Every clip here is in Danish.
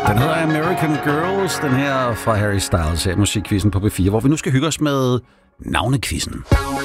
Den hedder American Girls, den her fra Harry Styles her, musikquizzen på B4, hvor vi nu skal hygge os med navnekvizzen.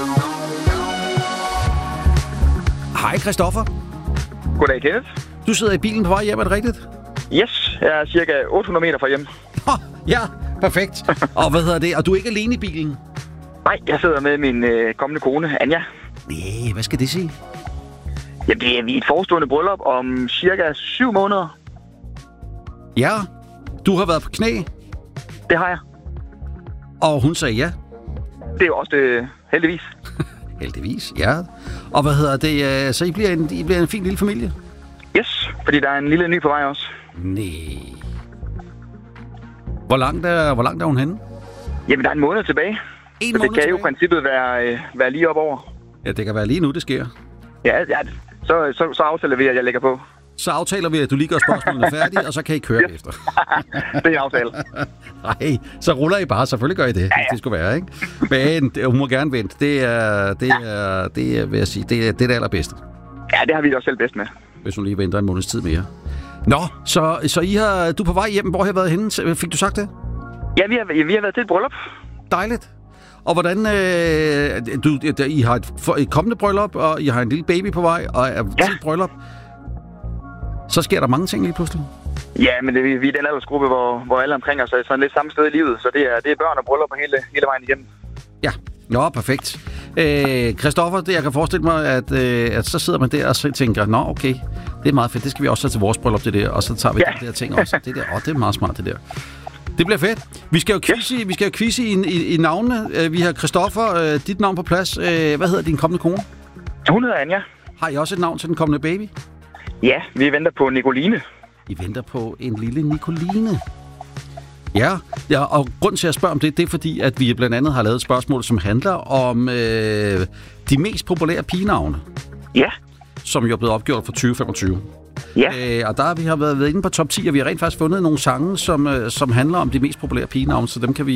Hej Christoffer. Goddag, Kenneth. Du sidder i bilen på vej hjem, er det rigtigt? Yes, jeg er cirka 800 meter fra hjem. Ja, perfekt. Og hvad hedder det? Og du er ikke alene i bilen? Nej, jeg sidder med min kommende kone, Anja. Nej, hvad skal det sige? Jamen, det er vi et forestående bryllup om cirka 7 måneder. Ja, du har været på knæ, Det har jeg. og hun sagde ja. Det er jo også det, heldigvis. Heldigvis, ja. Og hvad hedder det? Så I bliver en fin lille familie? Yes, fordi der er en lille ny på vej også. Nej. Hvor langt er hun henne? Jamen, der er en måned tilbage. En Så måned det kan jo i tilbage? princippet være lige op over. Ja, det kan være lige nu, det sker. Ja, så aftaler vi, at jeg lægger på. Så aftaler vi, at du lige gør spørgsmålene færdige, og så kan I køre efter. Det er en aftale. Nej, så ruller I bare. Selvfølgelig gør I det, hvis det skulle være, ikke? Men hun må gerne vente. Det er, vil jeg sige, det er det allerbedste. Ja, det har vi også selv bedst med. Hvis hun lige venter en måneds tid mere. Nå, så du er på vej hjem. Hvor har I været henne? Fik du sagt det? Ja, vi har været til et bryllup. Dejligt. Og hvordan... I har et kommende bryllup, og I har en lille baby på vej, og er til et bryllup. Så sker der mange ting lige pludselig. Ja, men vi er den aldersgruppe, hvor alle omkring os er sådan lidt samme sted i livet. Så det er børn og bryllup hele vejen igennem. Ja, nå, perfekt. Christoffer, jeg kan forestille mig, at så sidder man der og så tænker, nå, okay, det er meget fedt, det skal vi også have til vores bryllup, det der, og så tager vi de der ting også. Det er meget smart, det der. Det bliver fedt. Vi skal jo quizze i navnene. Vi har Christoffer, dit navn på plads. Hvad hedder din kommende kone? Hun hedder Anja. Har I også et navn til den kommende baby? Ja, vi venter på Nicoline. I venter på en lille Nicoline. Ja, og grunden til at spørge om det er fordi, at vi blandt andet har lavet et spørgsmål, som handler om de mest populære pigenavne. Ja. Som jo er blevet opgjort for 2025. Ja. Og der vi har været inde på top 10, og vi har rent faktisk fundet nogle sange, som handler om de mest populære pigenavne, så dem kan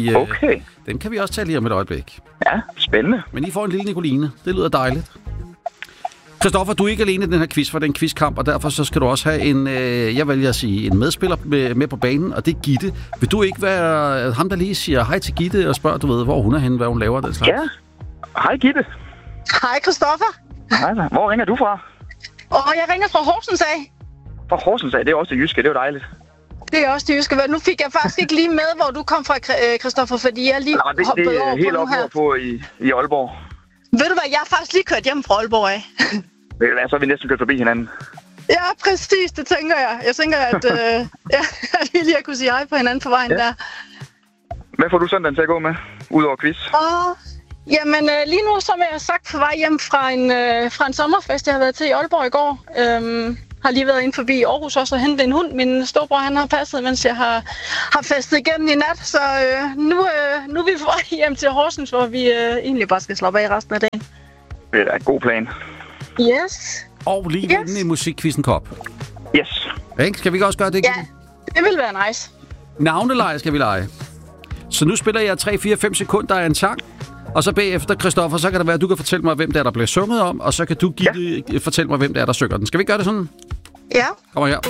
vi også tage lige om et øjeblik. Ja, spændende. Men I får en lille Nicoline. Det lyder dejligt. Christoffer, du er ikke alene i den her quiz, for det er en quizkamp, og derfor så skal du også have en medspiller med på banen, og det er Gitte. Vil du ikke være ham, der lige siger hej til Gitte og spørger, du ved, hvor hun er henne, hvad hun laver den slags? Ja. Hej Gitte. Hej Christoffer. Hej, hvor ringer du fra? Jeg ringer fra Horsens af. Fra Horsens af, det er også det jyske, det er jo dejligt. Det er også det jyske. Nu fik jeg faktisk ikke lige med, hvor du kom fra, Christoffer, fordi jeg lige hoppet over på helt nu her. på i Aalborg. Ved du hvad, jeg har faktisk lige kørt hjem fra Aalborg af. Så er vi næsten kørt forbi hinanden. Ja, præcis, det tænker jeg. Jeg tænker, at vi lige kunne sige hej på hinanden på vejen der. Hvad får du søndagen til at gå med, udover quiz? Jamen, lige nu, som jeg har sagt, på vej hjem fra en sommerfest, jeg har været til i Aalborg i går. Har lige været inde forbi Aarhus også og hentet en hund. Min storebror, han har passet, mens jeg har festet igennem i nat. Så nu er vi på vej hjem til Horsens, hvor vi egentlig bare skal slappe af resten af dagen. Det er en god plan. Yes. Og lige inde i musikquizzen kop. Yes. Ikke? Skal vi ikke også gøre det? Ja, det vil være nice. Navneleje skal vi lege. Så nu spiller jeg 3-4-5 sekunder af en sang. Og så bagefter, Christoffer, så kan det være, at du kan fortælle mig, hvem det er, der bliver sunget om. Og så kan du fortælle mig, hvem det er, der synger den. Skal vi gøre det sådan? Ja. Kommer her.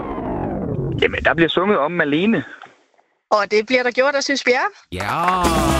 Jamen, der bliver sunget om Malene. Og det bliver der gjort, der synes vi er. Ja.